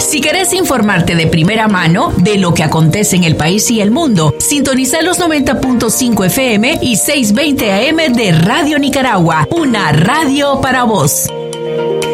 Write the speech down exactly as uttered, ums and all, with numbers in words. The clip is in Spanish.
Si querés informarte de primera mano de lo que acontece en el país y el mundo, sintoniza los noventa punto cinco F M y seiscientos veinte A M de Radio Nicaragua, una radio para vos.